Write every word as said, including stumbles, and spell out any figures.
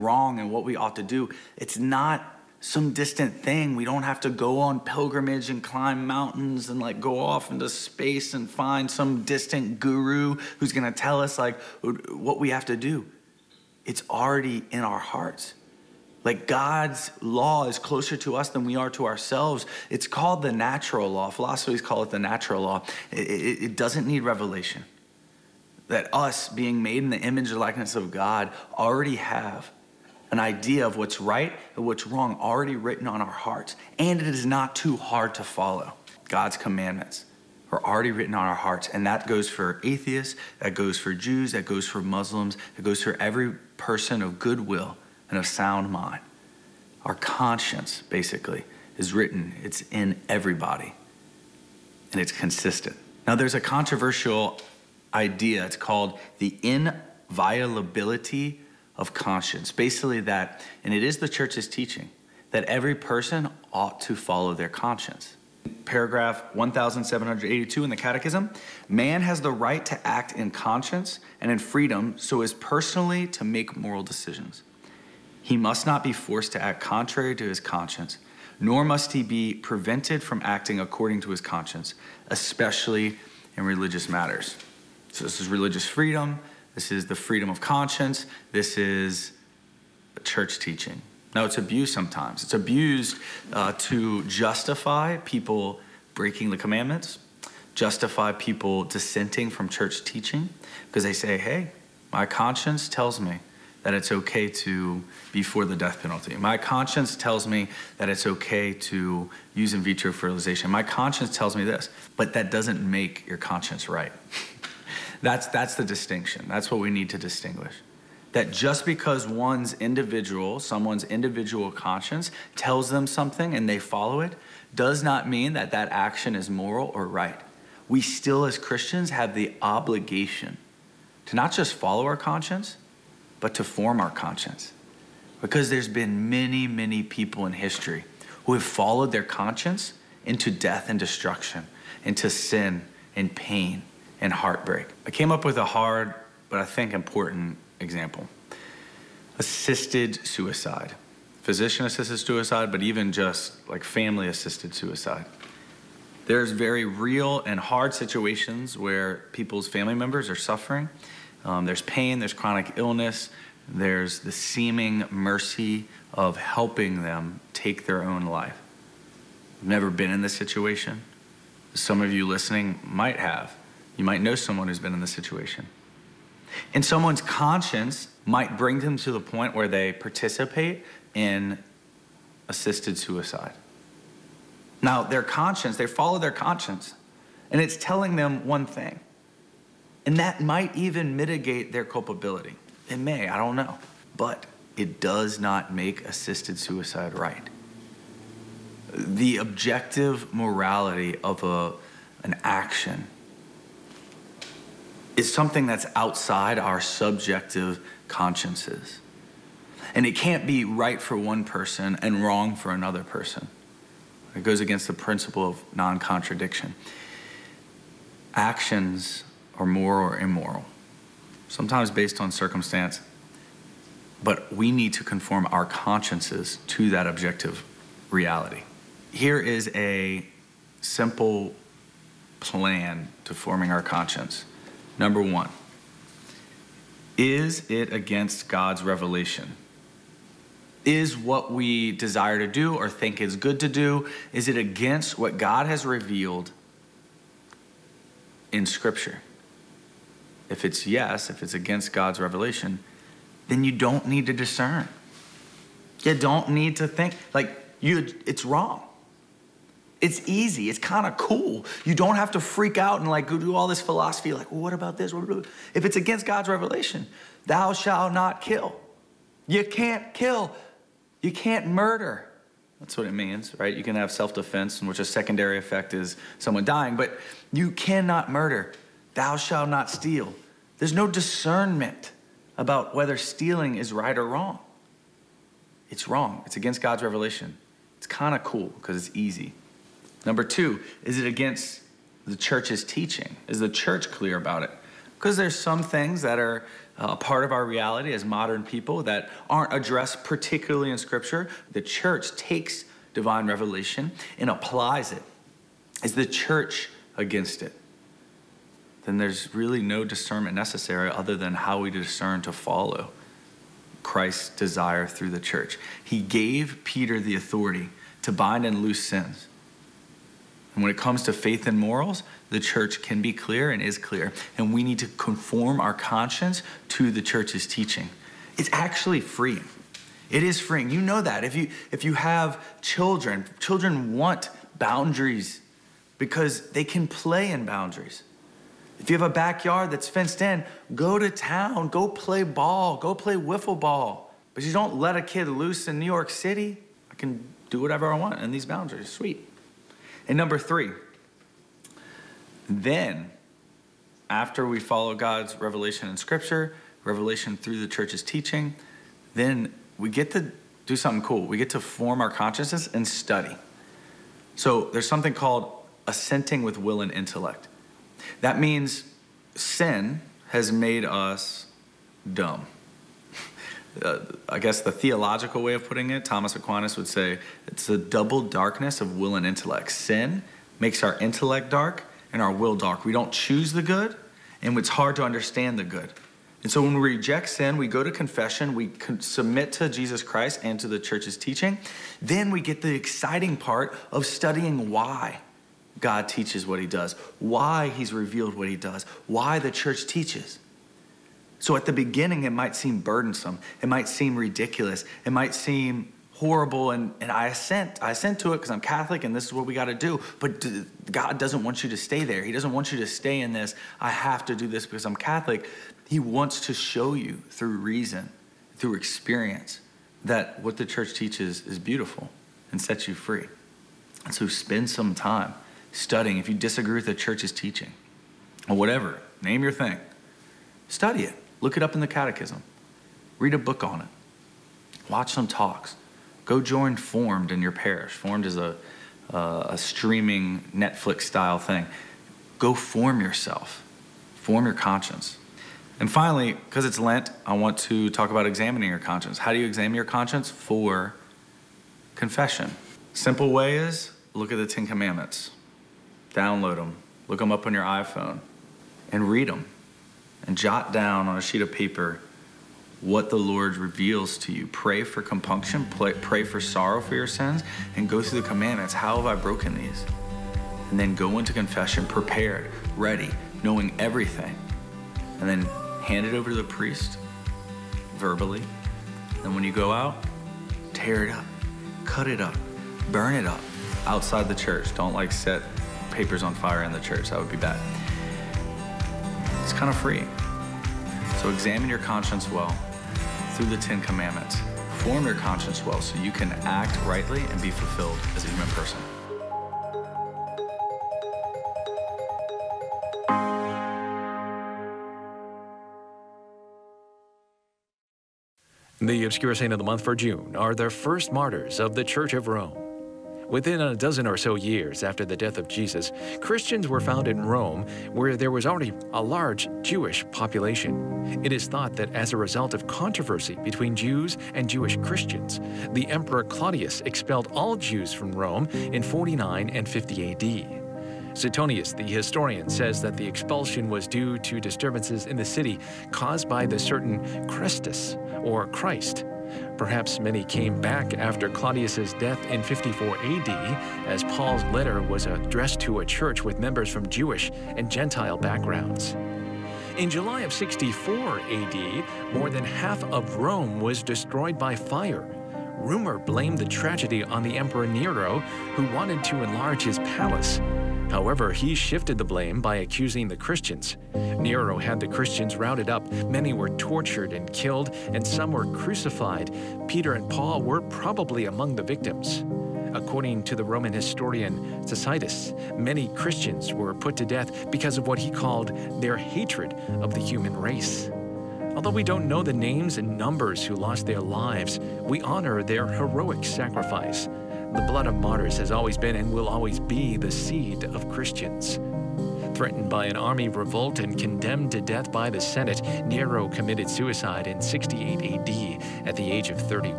wrong and what we ought to do. It's not some distant thing. We don't have to go on pilgrimage and climb mountains and like go off into space and find some distant guru who's going to tell us like what we have to do. It's already in our hearts. Like God's law is closer to us than we are to ourselves. It's called the natural law. Philosophies call it the natural law. It, it, it doesn't need revelation. That us being made in the image and likeness of God already have an idea of what's right and what's wrong already written on our hearts. And it is not too hard to follow. God's commandments are already written on our hearts. And that goes for atheists, that goes for Jews, that goes for Muslims, that goes for every person of goodwill and of sound mind. Our conscience, basically, is written. It's in everybody. And it's consistent. Now, there's a controversial idea. It's called the inviolability of conscience. Basically that, and it is the church's teaching, that every person ought to follow their conscience. Paragraph one thousand seven hundred eighty-two in the Catechism, man has the right to act in conscience and in freedom so as personally to make moral decisions. He must not be forced to act contrary to his conscience, nor must he be prevented from acting according to his conscience, especially in religious matters. So this is religious freedom. This is the freedom of conscience. This is church teaching. Now, it's abused sometimes. It's abused uh, to justify people breaking the commandments, justify people dissenting from church teaching, because they say, hey, my conscience tells me that it's okay to be for the death penalty. My conscience tells me that it's okay to use in vitro fertilization. My conscience tells me this, but that doesn't make your conscience right. That's, that's the distinction. That's what we need to distinguish. That just because one's individual, someone's individual conscience tells them something and they follow it, does not mean that that action is moral or right. We still, as Christians, have the obligation to not just follow our conscience, but to form our conscience. Because there's been many, many people in history who have followed their conscience into death and destruction, into sin and pain and heartbreak. I came up with a hard, but I think important example. Assisted suicide. Physician-assisted suicide, but even just like family-assisted suicide. There's very real and hard situations where people's family members are suffering. Um, there's pain, there's chronic illness, there's the seeming mercy of helping them take their own life. I've never been in this situation. Some of you listening might have. You might know someone who's been in this situation. And someone's conscience might bring them to the point where they participate in assisted suicide. Now, their conscience, they follow their conscience, and it's telling them one thing. And that might even mitigate their culpability. It may, I don't know. But it does not make assisted suicide right. The objective morality of a, an action is something that's outside our subjective consciences. And it can't be right for one person and wrong for another person. It goes against the principle of non-contradiction. Actions are moral or immoral, sometimes based on circumstance, but we need to conform our consciences to that objective reality. Here is a simple plan to forming our conscience. Number one, is it against God's revelation? Is what we desire to do or think is good to do, is it against what God has revealed in Scripture? If it's yes, if it's against God's revelation, then you don't need to discern. You don't need to think, like, you. It's wrong. It's easy. It's kind of cool. You don't have to freak out and like go do all this philosophy, like, well, what about this? If it's against God's revelation, thou shalt not kill. You can't kill. You can't murder. That's what it means, right? You can have self-defense, in which a secondary effect is someone dying, but you cannot murder. Thou shalt not steal. There's no discernment about whether stealing is right or wrong. It's wrong. It's against God's revelation. It's kind of cool because it's easy. Number two, is it against the church's teaching? Is the church clear about it? Because there's some things that are a part of our reality as modern people that aren't addressed particularly in Scripture. The church takes divine revelation and applies it. Is the church against it? Then there's really no discernment necessary other than how we discern to follow Christ's desire through the church. He gave Peter the authority to bind and loose sins. And when it comes to faith and morals, the church can be clear and is clear. And we need to conform our conscience to the church's teaching. It's actually freeing. It is freeing. You know that. If you, if you have children, children want boundaries because they can play in boundaries. If you have a backyard that's fenced in, go to town, go play ball, go play wiffle ball. But you don't let a kid loose in New York City. I can do whatever I want in these boundaries. Sweet. And number three, then, after we follow God's revelation in Scripture, revelation through the church's teaching, then we get to do something cool. We get to form our consciousness and study. So there's something called assenting with will and intellect. That means sin has made us dumb. Uh, I guess the theological way of putting it, Thomas Aquinas would say, it's the double darkness of will and intellect. Sin makes our intellect dark and our will dark. We don't choose the good, and it's hard to understand the good. And so when we reject sin, we go to confession, we submit to Jesus Christ and to the church's teaching. Then we get the exciting part of studying why God teaches what he does, why he's revealed what he does, why the church teaches. So at the beginning, it might seem burdensome. It might seem ridiculous. It might seem horrible, and, and I assent. I assent to it because I'm Catholic, and this is what we got to do. But God doesn't want you to stay there. He doesn't want you to stay in this, I have to do this because I'm Catholic. He wants to show you through reason, through experience, that what the church teaches is beautiful and sets you free. And so spend some time studying. If you disagree with the church's teaching, or whatever, name your thing, study it. Look it up in the catechism. Read a book on it. Watch some talks. Go join Formed in your parish. Formed is a, uh, a streaming Netflix style thing. Go form yourself. Form your conscience. And finally, because it's Lent, I want to talk about examining your conscience. How do you examine your conscience? For confession. Simple way is look at the Ten Commandments. Download them. Look them up on your iPhone and read them. And jot down on a sheet of paper what the Lord reveals to you. Pray for compunction, pray, pray for sorrow for your sins, and go through the commandments. How have I broken these? And then go into confession prepared, ready, knowing everything. And then hand it over to the priest verbally. And when you go out, tear it up, cut it up, burn it up outside the church. Don't like set papers on fire in the church. That would be bad. It's kind of free. So examine your conscience well through the Ten Commandments. Form your conscience well so you can act rightly and be fulfilled as a human person. The obscure saint of the month for June are the first martyrs of the Church of Rome. Within a dozen or so years after the death of Jesus, Christians were found in Rome, where there was already a large Jewish population. It is thought that as a result of controversy between Jews and Jewish Christians, the Emperor Claudius expelled all Jews from Rome in forty-nine and fifty A D. Suetonius, the historian, says that the expulsion was due to disturbances in the city caused by the certain Christus, or Christ. Perhaps many came back after Claudius's death in fifty-four A D, as Paul's letter was addressed to a church with members from Jewish and Gentile backgrounds. In July of sixty-four A D, more than half of Rome was destroyed by fire. Rumor blamed the tragedy on the Emperor Nero, who wanted to enlarge his palace. However, he shifted the blame by accusing the Christians. Nero had the Christians rounded up, many were tortured and killed, and some were crucified. Peter and Paul were probably among the victims. According to the Roman historian Tacitus, many Christians were put to death because of what he called their hatred of the human race. Although we don't know the names and numbers who lost their lives, we honor their heroic sacrifice. The blood of martyrs has always been and will always be the seed of Christians. Threatened by an army revolt and condemned to death by the Senate, Nero committed suicide in sixty-eight A D at the age of thirty-one.